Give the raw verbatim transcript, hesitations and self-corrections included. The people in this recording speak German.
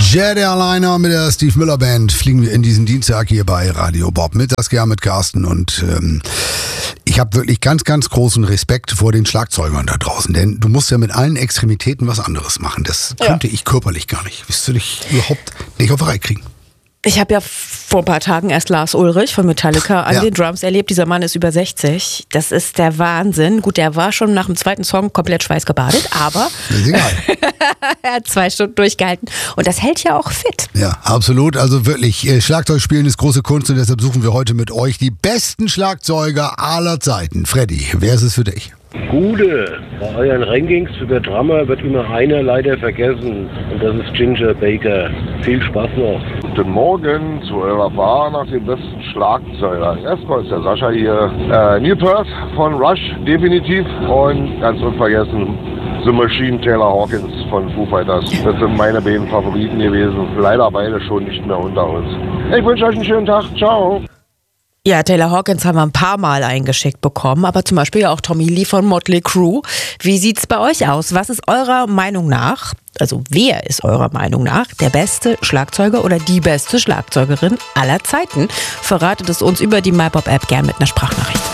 Jede Airliner mit der Steve Miller Band fliegen wir in diesen Dienstag hier bei Radio Bob. Mittagsgern mit Carsten und ähm, ich habe wirklich ganz, ganz großen Respekt vor den Schlagzeugern da draußen, denn du musst ja mit allen Extremitäten was anderes machen. Das könnte ja. ich körperlich gar nicht. Wirst du dich überhaupt nicht auf die Reihe kriegen? Ich habe ja vor ein paar Tagen erst Lars Ulrich von Metallica an ja. den Drums erlebt. Dieser Mann ist über sechzig. Das ist der Wahnsinn. Gut, der war schon nach dem zweiten Song komplett schweißgebadet, aber ist egal. er hat zwei Stunden durchgehalten. Und das hält ja auch fit. Ja, absolut. Also wirklich, Schlagzeug spielen ist große Kunst und deshalb suchen wir heute mit euch die besten Schlagzeuger aller Zeiten. Freddy, wer ist es für dich? Gude. Bei euren Rankings für den Drummer wird immer einer leider vergessen und das ist Ginger Baker. Viel Spaß noch. Guten Morgen zu eurer Wahl nach dem besten Schlagzeuger. Erstmal ist der Sascha hier. Äh, Neil Peart von Rush, definitiv. Und ganz unvergessen The Machine, Taylor Hawkins von Foo Fighters. Das sind meine beiden Favoriten gewesen. Leider beide schon nicht mehr unter uns. Ich wünsche euch einen schönen Tag. Ciao. Ja, Taylor Hawkins haben wir ein paar Mal eingeschickt bekommen, aber zum Beispiel ja auch Tommy Lee von Motley Crue. Wie sieht's bei euch aus? Was ist eurer Meinung nach, also wer ist eurer Meinung nach der beste Schlagzeuger oder die beste Schlagzeugerin aller Zeiten? Verratet es uns über die MyPop-App gern mit einer Sprachnachricht.